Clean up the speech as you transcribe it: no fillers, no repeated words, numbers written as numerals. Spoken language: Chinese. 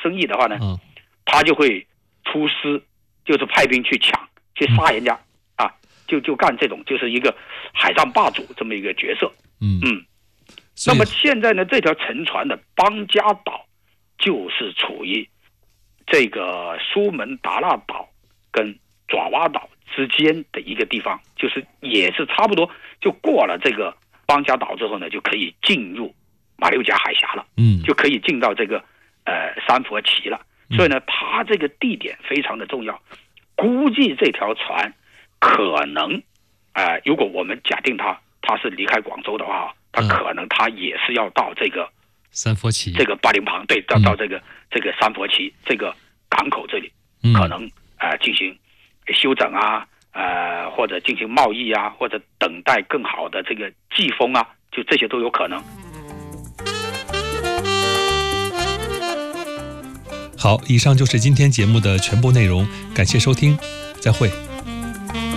生意的话呢，他就会出师，就是派兵去抢，去杀人家啊，就干这种，就是一个海上霸主这么一个角色。那么现在呢，这条沉船的邦加岛就是处于这个苏门答腊岛跟爪哇岛之间的一个地方，就是也是差不多就过了这个邦加岛之后呢，就可以进入马六甲海峡了，就可以进到这个三佛齐了。所以呢，它这个地点非常的重要。估计这条船可能如果我们假定它是离开广州的话，它可能它也是要到这个三佛齐， 这个巴陵旁，对，到这个三佛齐这个港口这里，可能进行休整啊，或者进行贸易啊，或者等待更好的这个季风啊，就这些都有可能。 好，以上就是今天节目的全部内容，感谢收听，再会。